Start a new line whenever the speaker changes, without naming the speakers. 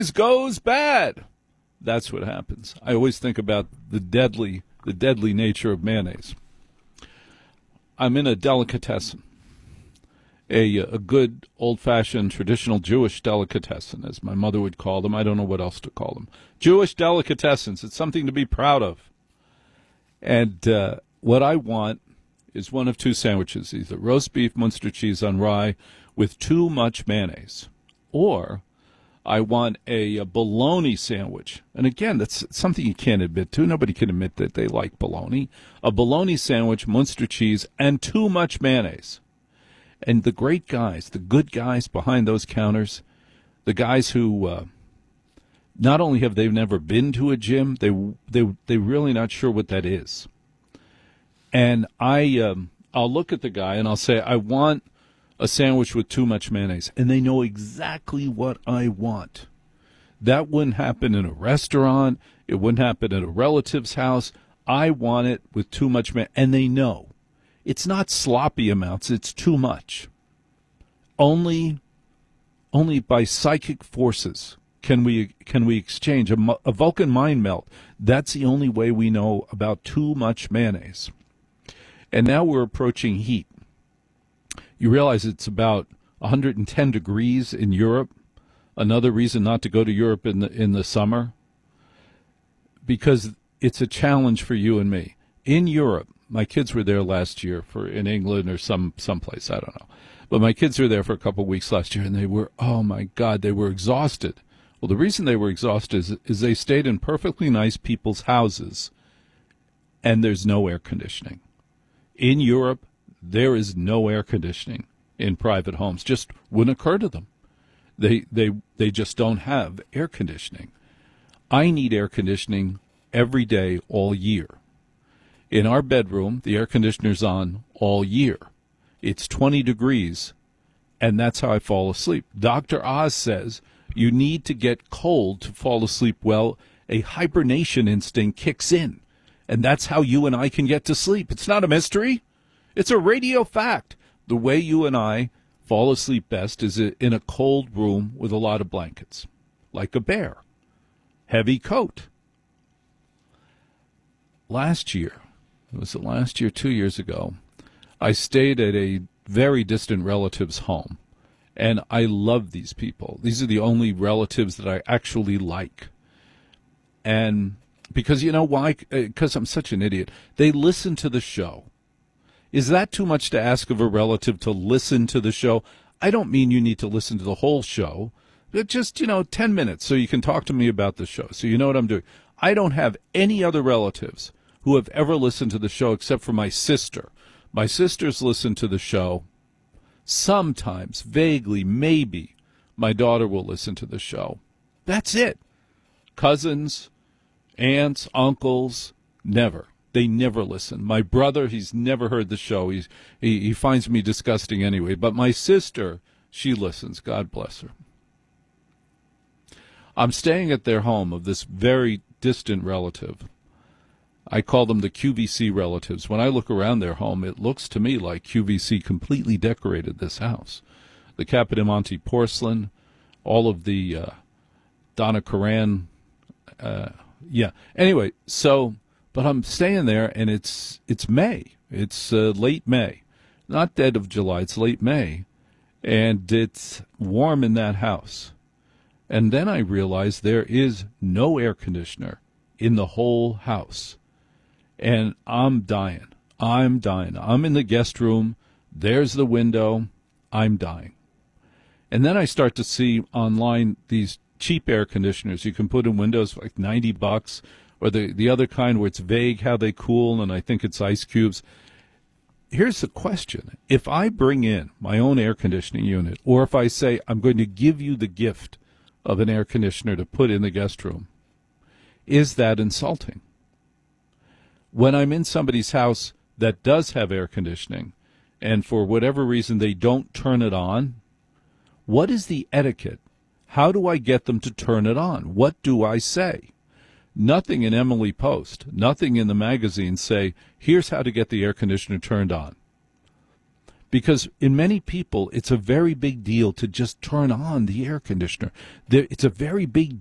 goes bad. That's what happens. I always think about the deadly nature of mayonnaise. I'm in a delicatessen, a good old-fashioned traditional Jewish delicatessen, as my mother would call them. I don't know what else to call them. Jewish delicatessens. It's something to be proud of. And what I want is one of two sandwiches, either roast beef, Munster cheese on rye with too much mayonnaise, or I want a bologna sandwich. And again, that's something you can't admit to. Nobody can admit that they like bologna. A bologna sandwich, Munster cheese, and too much mayonnaise. And the great guys, the good guys behind those counters, the guys who not only have they never been to a gym, they're really not sure what that is. And I'll look at the guy and I'll say, I want a sandwich with too much mayonnaise. And they know exactly what I want. That wouldn't happen in a restaurant. It wouldn't happen at a relative's house. I want it with too much mayonnaise. And they know. It's not sloppy amounts. It's too much. Only by psychic forces can we exchange a Vulcan mind melt. That's the only way we know about too much mayonnaise. And now we're approaching heat. You realize it's about 110 degrees in Europe. Another reason not to go to Europe in the summer, because it's a challenge for you and me. In Europe, my kids were there last year in England or someplace, I don't know. But my kids were there for a couple of weeks last year, and they were, oh my God, they were exhausted. Well, the reason they were exhausted is they stayed in perfectly nice people's houses, and there's no air conditioning. In Europe, there is no air conditioning in private homes. Just wouldn't occur to them. They just don't have air conditioning. I need air conditioning every day, all year. In our bedroom, the air conditioner's on all year. It's 20 degrees, and that's how I fall asleep. Dr. Oz says you need to get cold to fall asleep well. A hibernation instinct kicks in, and that's how you and I can get to sleep. It's not a mystery. It's a radio fact. The way you and I fall asleep best is in a cold room with a lot of blankets, like a bear. Heavy coat. Last year, 2 years ago, I stayed at a very distant relative's home, and I love these people. These are the only relatives that I actually like. And because, you know why? Because I'm such an idiot. They listen to the show. Is that too much to ask of a relative to listen to the show? I don't mean you need to listen to the whole show, but just, 10 minutes so you can talk to me about the show, so you know what I'm doing. I don't have any other relatives who have ever listened to the show except for my sister. My sisters listen to the show. Sometimes, vaguely, maybe, my daughter will listen to the show. That's it. Cousins, aunts, uncles, never. They never listen. My brother, he's never heard the show. He finds me disgusting anyway. But my sister, she listens. God bless her. I'm staying at their home of this very distant relative. I call them the QVC relatives. When I look around their home, it looks to me like QVC completely decorated this house. The Capodimonte porcelain, all of the Donna Karan. Anyway, so... But I'm staying there, and it's May. It's late May. Not dead of July. It's late May. And it's warm in that house. And then I realize there is no air conditioner in the whole house. And I'm dying. I'm in the guest room. There's the window. I'm dying. And then I start to see online these cheap air conditioners you can put in windows for like $90. Or the other kind where it's vague how they cool, and I think it's ice cubes. Here's the question. If I bring in my own air conditioning unit, or if I say I'm going to give you the gift of an air conditioner to put in the guest room, is that insulting? When I'm in somebody's house that does have air conditioning, and for whatever reason they don't turn it on, what is the etiquette? How do I get them to turn it on? What do I say? Nothing in Emily Post, nothing in the magazine say, here's how to get the air conditioner turned on. Because in many people, it's a very big deal to just turn on the air conditioner. It's a very big